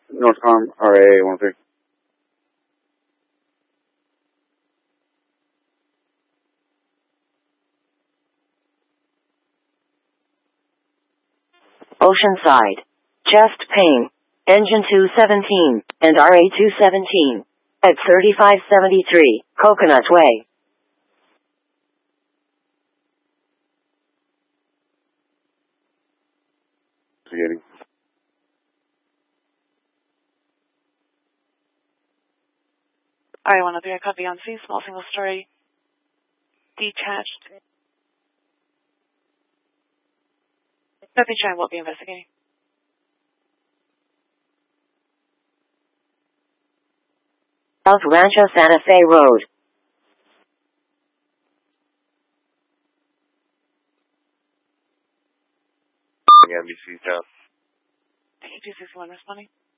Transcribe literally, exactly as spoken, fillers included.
Northcom, R A one three. Oceanside, chest pain, engine two seventeen, and R A two seventeen, at thirty-five seventy-three, Coconut Way. Investigating. R A one oh three, I copy on C, small single story, detached. Copy, try, will be investigating. South Rancho Santa Fe Road. N B C South. T two sixty-one responding.